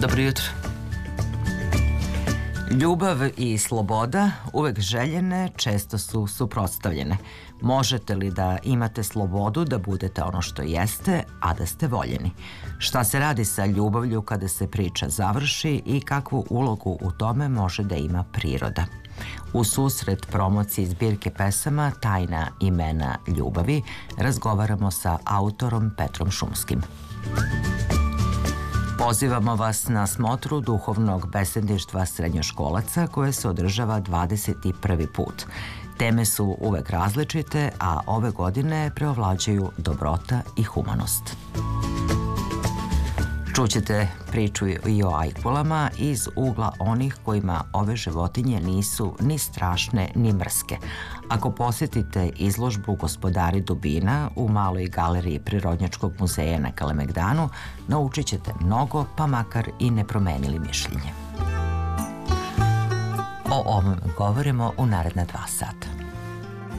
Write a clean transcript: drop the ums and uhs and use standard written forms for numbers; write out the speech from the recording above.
Dobro jutro. Ljubav i sloboda, uvek željene, često su suprotstavljene. Možete li da imate slobodu da budete ono što jeste, a da ste voljeni? Šta se radi sa ljubavlju kada se priča završi i kakvu ulogu u tome može da ima priroda? U susret promociji zbirke pesama Tajna imena ljubavi razgovaramo sa autorom Petrom Šumskim. Pozivamo vas na smotru duhovnog besedništva srednjoškolaca koje se održava 21. put. Teme su uvek različite, a ove godine preovlađuju dobrota i humanost. Čućete priču i o ajkulama iz ugla onih kojima ove životinje nisu ni strašne ni mrske. Ako posjetite izložbu Gospodari dubina u maloj galeriji Prirodnjačkog muzeja na Kalemegdanu, naučit ćete mnogo, pa makar i ne promenili mišljenje. O ovom govorimo u naredna 2 sata.